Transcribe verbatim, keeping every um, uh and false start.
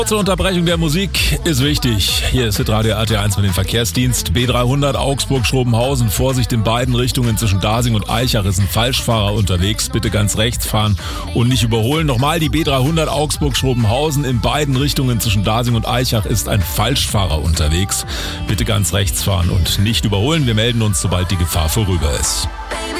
Zur Unterbrechung der Musik ist wichtig. Hier ist Hitradio R T eins mit dem Verkehrsdienst. B dreihundert Augsburg-Schrobenhausen. Vorsicht in beiden Richtungen zwischen Dasing und Aichach ist ein Falschfahrer unterwegs. Bitte ganz rechts fahren und nicht überholen. Nochmal, die B dreihundert Augsburg-Schrobenhausen. In beiden Richtungen zwischen Dasing und Aichach ist ein Falschfahrer unterwegs. Bitte ganz rechts fahren und nicht überholen. Wir melden uns, sobald die Gefahr vorüber ist.